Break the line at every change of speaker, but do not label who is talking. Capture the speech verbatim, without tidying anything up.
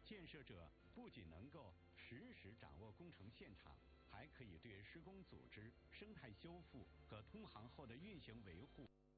建设者不仅能够实时掌握工程现场，还可以对施工组织、生态修复和通航后的运行维护